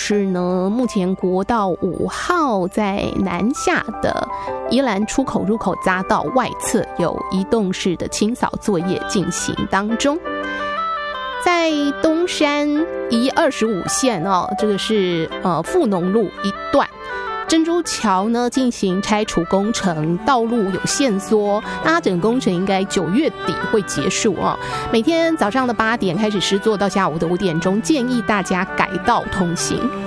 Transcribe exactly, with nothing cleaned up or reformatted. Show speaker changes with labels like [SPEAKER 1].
[SPEAKER 1] 就是呢，目前国道五号在南下的宜兰出口入口匝道外侧有移动式的清扫作业进行当中。在东山宜二十五线哦，这个是呃富农路一段。珍珠桥呢进行拆除工程，道路有限缩，那它整个工程应该九月底会结束啊。每天早上的八点开始施作，到下午的五点钟，建议大家改道通行。